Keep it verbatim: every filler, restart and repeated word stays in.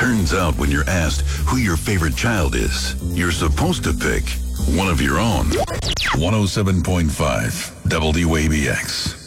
Turns out when you're asked who your favorite child is, you're supposed to pick one of your own. one oh seven point five W A B X.